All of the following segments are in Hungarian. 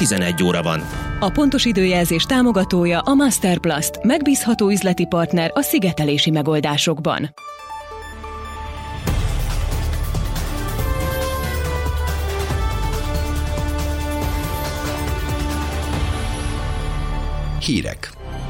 11 óra van. A pontos időjelzés támogatója a Masterplast, megbízható üzleti partner a szigetelési megoldásokban. Hírek.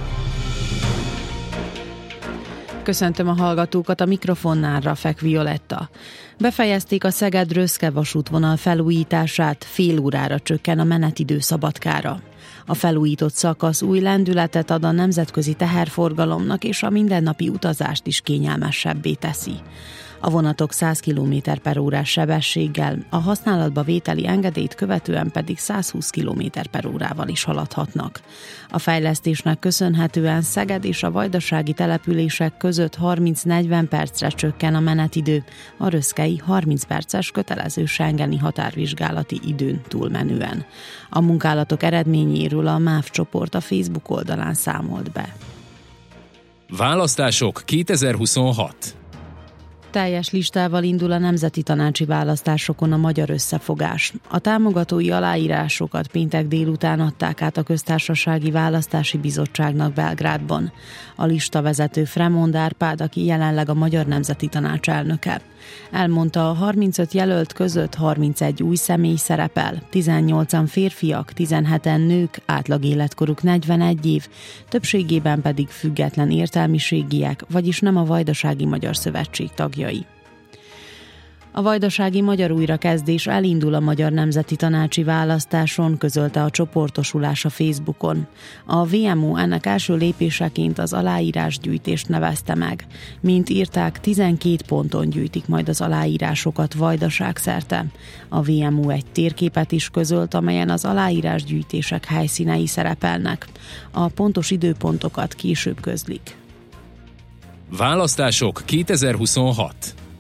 Köszöntöm a hallgatókat, a mikrofonnál Rafek Violetta. Befejezték a Szeged-Röszke vasútvonal felújítását, fél órára csökken a menetidő Szabadkára. A felújított szakasz új lendületet ad a nemzetközi teherforgalomnak, és a mindennapi utazást is kényelmesebbé teszi. A vonatok 100 km/órás sebességgel, a használatba vételi engedélyt követően pedig 120 km/órával is haladhatnak. A fejlesztésnek köszönhetően Szeged és a vajdasági települések között 30-40 percre csökken a menetidő, a röszkei 30 perces kötelező schengeni határvizsgálati időn túlmenően. A munkálatok eredményéről a MÁV csoport a Facebook oldalán számolt be. Választások 2026. Teljes listával indul a nemzeti tanácsi választásokon a Magyar Összefogás. A támogatói aláírásokat péntek délután adták át a Köztársasági Választási Bizottságnak Belgrádban. A listavezető Fremond Árpád, aki jelenleg a Magyar Nemzeti Tanács elnöke. Elmondta, a 35 jelölt között 31 új személy szerepel, 18-an férfiak, 17-en nők, átlag életkoruk 41 év, többségében pedig független értelmiségiek, vagyis nem a Vajdasági Magyar Szövetség tagjai. A vajdasági magyar újrakezdés elindul a Magyar Nemzeti Tanácsi Választáson, közölte a csoportosulás a Facebookon. A VMO ennek első lépéseként az aláírásgyűjtést nevezte meg. Mint írták, 12 ponton gyűjtik majd az aláírásokat vajdaságszerte. A VMO egy térképet is közölt, amelyen az aláírásgyűjtések helyszínei szerepelnek. A pontos időpontokat később közlik. Választások 2026.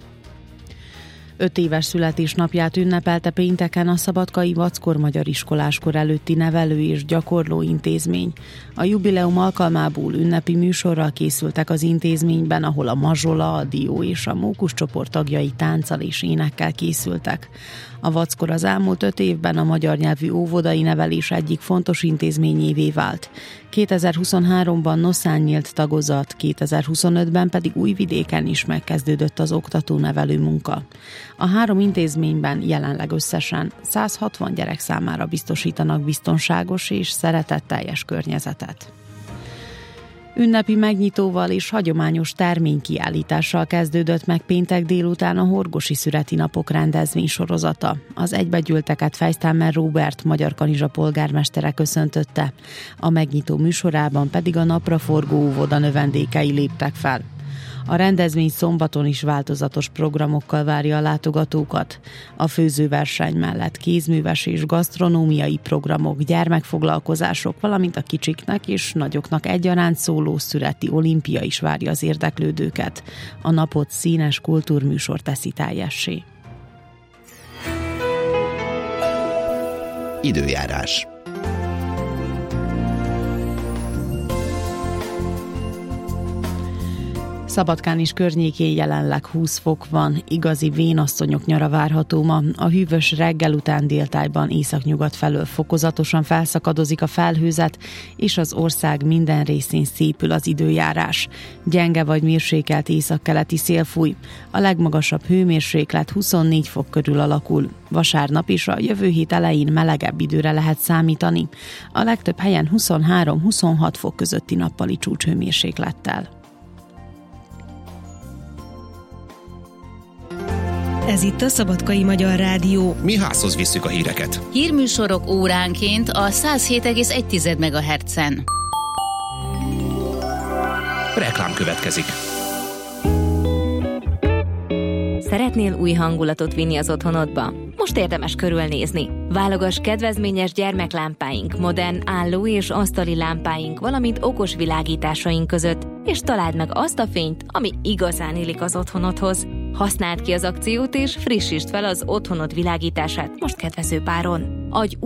5 éves születésnapját ünnepelte pénteken a szabadkai Vackor Magyar Iskoláskor előtti nevelő és gyakorló intézmény. A jubileum alkalmából ünnepi műsorral készültek az intézményben, ahol a Mazsola, a Dió és a Mókus csoport tagjai tánccal és énekkel készültek. A Vackor az elmúlt 5 évben a magyar nyelvű óvodai nevelés egyik fontos intézményévé vált. 2023-ban Noszán nyílt tagozat, 2025-ben pedig Újvidéken is megkezdődött az oktató-nevelő munka. A 3 intézményben jelenleg összesen 160 gyerek számára biztosítanak biztonságos és szeretetteljes környezetet. Ünnepi megnyitóval és hagyományos terménykiállítással kezdődött meg péntek délután a Horgosi Szüreti Napok rendezvénysorozata. Az egybegyűlteket Fejsztámer Róbert Magyar Kanizsa polgármestere köszöntötte. A megnyitó műsorában pedig a napraforgó óvoda növendékei léptek fel. A rendezvény szombaton is változatos programokkal várja a látogatókat. A főzőverseny mellett kézműves és gasztronómiai programok, gyermekfoglalkozások, valamint a kicsiknek és nagyoknak egyaránt szóló szüreti olimpia is várja az érdeklődőket. A napot színes kultúrműsor teszi teljessé. Időjárás. Szabadkán és környékén jelenleg 20 fok van, igazi vénasszonyok nyara várható ma. A hűvös reggel után déltájban északnyugat felől fokozatosan felszakadozik a felhőzet, és az ország minden részén szépül az időjárás. Gyenge vagy mérsékelt északkeleti szél fúj. A legmagasabb hőmérséklet 24 fok körül alakul. Vasárnap is a jövő hét elején melegebb időre lehet számítani. A legtöbb helyen 23-26 fok közötti nappali csúcshőmérséklettel. Ez itt a Szabadkai Magyar Rádió. Mi házhoz visszük a híreket. Hírműsorok óránként a 107,1 MHz-en. Reklám következik. Szeretnél új hangulatot vinni az otthonodba? Most érdemes körülnézni. Válogass kedvezményes gyermeklámpáink, modern álló- és asztali lámpáink, valamint okos világításaink között, és találd meg azt a fényt, ami igazán illik az otthonodhoz. Használd ki az akciót, és frissítsd fel az otthonod világítását most kedvező páron. Adj